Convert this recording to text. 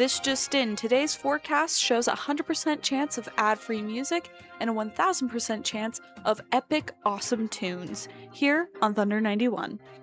This just in, today's forecast shows a 100% chance of ad-free music and a 1000% chance of epic awesome tunes here on Thunder 91.